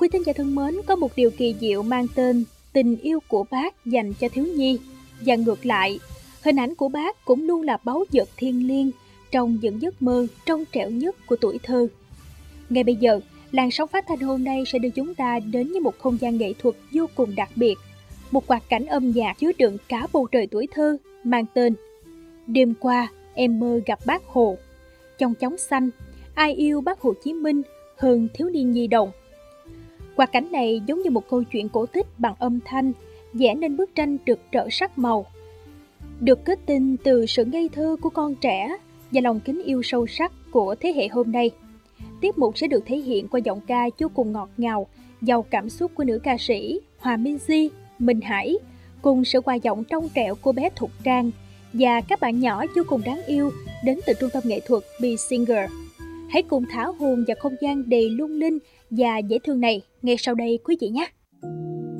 Quý thính giả thân mến, có một điều kỳ diệu mang tên tình yêu của bác dành cho thiếu nhi. Và ngược lại, hình ảnh của bác cũng luôn là báu vật thiêng liêng trong những giấc mơ trong trẻo nhất của tuổi thơ. Ngay bây giờ, làn sóng phát thanh hôm nay sẽ đưa chúng ta đến với một không gian nghệ thuật vô cùng đặc biệt. Một hoạt cảnh âm nhạc chứa đựng cả bầu trời tuổi thơ mang tên Đêm qua em mơ gặp bác Hồ. Trong chóng xanh, ai yêu bác Hồ Chí Minh hơn thiếu niên nhi đồng. Hoạt cảnh này giống như một câu chuyện cổ tích bằng âm thanh, vẽ nên bức tranh rực rỡ sắc màu. Được kết tinh từ sự ngây thơ của con trẻ và lòng kính yêu sâu sắc của thế hệ hôm nay. Tiết mục sẽ được thể hiện qua giọng ca vô cùng ngọt ngào, giàu cảm xúc của nữ ca sĩ Hòa Minzy, Minh Hải, cùng sự hòa giọng trong trẻo của bé Thục Trang và các bạn nhỏ vô cùng đáng yêu đến từ trung tâm nghệ thuật Be Singer. Hãy cùng thả hồn vào không gian đầy lung linh và dễ thương này ngay sau đây quý vị nhé!